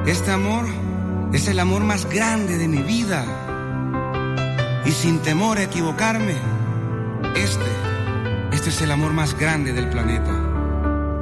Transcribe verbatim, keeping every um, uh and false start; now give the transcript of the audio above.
Este amor es el amor más grande de mi vida. Y sin temor a equivocarme, este, este es el amor más grande del planeta.